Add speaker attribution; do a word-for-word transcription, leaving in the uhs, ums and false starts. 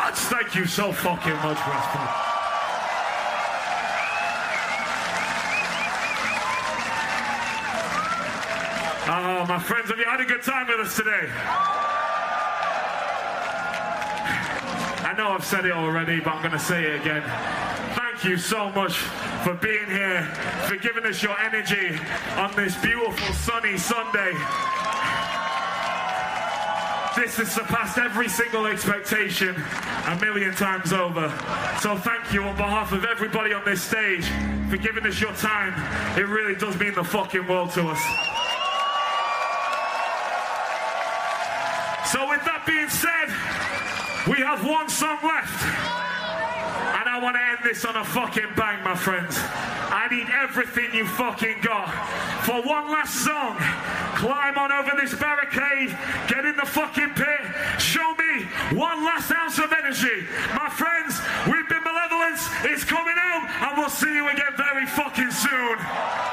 Speaker 1: much. Thank you so fucking much, Westport. Oh, my friends, have you had a good time with us today? I know I've said it already, but I'm going to say it again. Thank you so much for being here, for giving us your energy on this beautiful sunny Sunday. This has surpassed every single expectation a million times over. So thank you on behalf of everybody on this stage for giving us your time. It really does mean the fucking world to us. So with that being said, we have one song left. And I want to end this on a fucking bang, my friends. I need everything you fucking got. For one last song, climb on over this barricade, get in the fucking pit, show me one last ounce of energy. My friends, we've been Malevolence, it's coming out, and we'll see you again very fucking soon.